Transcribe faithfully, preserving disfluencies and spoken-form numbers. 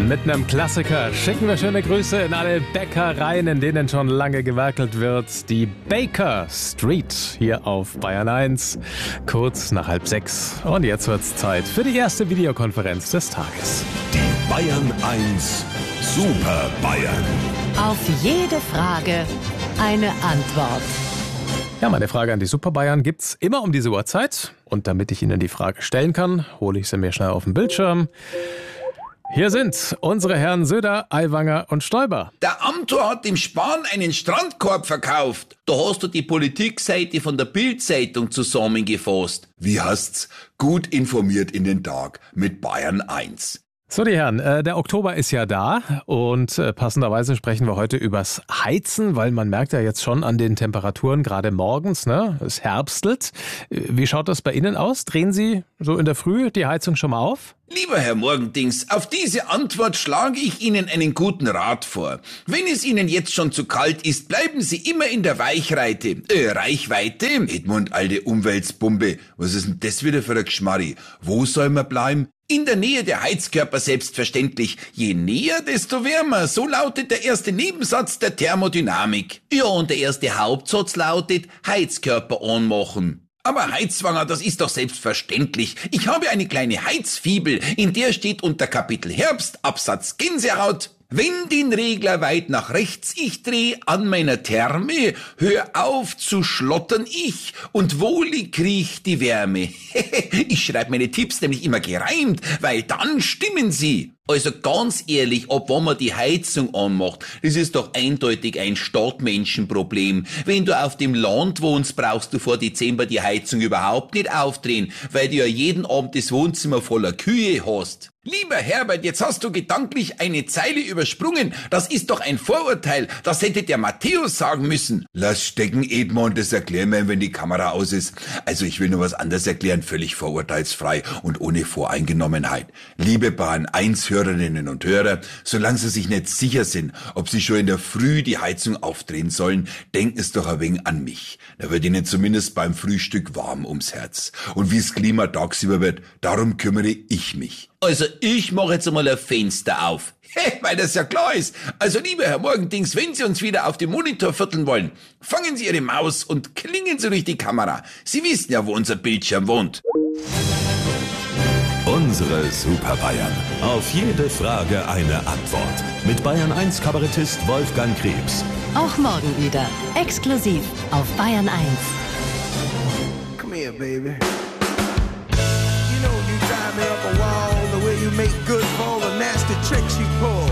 Mit einem Klassiker schicken wir schöne Grüße in alle Bäckereien, in denen schon lange gewerkelt wird. Die Baker Street hier auf Bayern eins, kurz nach halb sechs. Und jetzt wird's Zeit für die erste Videokonferenz des Tages. Die Bayern eins Super Bayern. Auf jede Frage eine Antwort. Ja, meine Frage an die Super Bayern gibt's immer um diese Uhrzeit. Und damit ich Ihnen die Frage stellen kann, hole ich sie mir schnell auf den Bildschirm. Hier sind unsere Herren Söder, Aiwanger und Stoiber. Der Amthor hat dem Spahn einen Strandkorb verkauft. Da hast du die Politikseite von der Bild-Zeitung zusammengefasst. Wie heißt's? Gut informiert in den Tag mit Bayern eins. So, die Herren, äh, der Oktober ist ja da und äh, passenderweise sprechen wir heute übers Heizen, weil man merkt ja jetzt schon an den Temperaturen, gerade morgens, ne, es herbstelt. Wie schaut das bei Ihnen aus? Drehen Sie so in der Früh die Heizung schon mal auf? Lieber Herr Morgendings, auf diese Antwort schlage ich Ihnen einen guten Rat vor. Wenn es Ihnen jetzt schon zu kalt ist, bleiben Sie immer in der Weichreite, äh, Reichweite. Edmund, alte Umweltsbombe, was ist denn das wieder für ein Geschmarri? Wo soll man bleiben? In der Nähe der Heizkörper selbstverständlich. Je näher, desto wärmer. So lautet der erste Nebensatz der Thermodynamik. Ja, und der erste Hauptsatz lautet Heizkörper anmachen. Aber Heizwanger, das ist doch selbstverständlich. Ich habe eine kleine Heizfibel, in der steht unter Kapitel Herbst, Absatz Gänsehaut: Wenn den Regler weit nach rechts ich dreh an meiner Therme, hör auf zu schlottern ich und wohlig riecht die Wärme. Ich schreibe meine Tipps nämlich immer gereimt, weil dann stimmen sie. Also ganz ehrlich, ab wann man die Heizung anmacht, das ist doch eindeutig ein Stadtmenschenproblem. Wenn du auf dem Land wohnst, brauchst du vor Dezember die Heizung überhaupt nicht aufdrehen, weil du ja jeden Abend das Wohnzimmer voller Kühe hast. Lieber Herbert, jetzt hast du gedanklich eine Zeile übersprungen. Das ist doch ein Vorurteil. Das hätte der Matthäus sagen müssen. Lass stecken, Edmund, das erklären wir, wenn die Kamera aus ist. Also ich will nur was anderes erklären, völlig vorurteilsfrei und ohne Voreingenommenheit. Liebe Bayern eins Hörerinnen und Hörer, solange Sie sich nicht sicher sind, ob Sie schon in der Früh die Heizung aufdrehen sollen, denken Sie doch ein wenig an mich. Da wird Ihnen zumindest beim Frühstück warm ums Herz. Und wie das Klima tagsüber wird, darum kümmere ich mich. Also ich mache jetzt einmal ein Fenster auf. Hey, weil das ja klar ist. Also lieber Herr Morgendings, wenn Sie uns wieder auf dem Monitor vierteln wollen, fangen Sie Ihre Maus und klingen Sie durch die Kamera. Sie wissen ja, wo unser Bildschirm wohnt. Unsere Super Bayern. Auf jede Frage eine Antwort. Mit Bayern eins Kabarettist Wolfgang Krebs. Auch morgen wieder. Exklusiv auf Bayern eins. Come here, baby. You know you drive me up a wall, the way you make good for all the nasty tricks you pull.